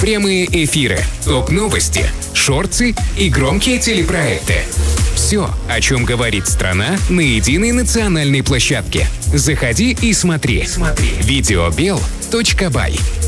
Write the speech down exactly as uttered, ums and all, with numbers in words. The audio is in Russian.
прямые эфиры, топ-новости, шорты и громкие телепроекты. Все, о чем говорит страна на единой национальной площадке. Заходи и смотри. смотри. видеобел точка бай.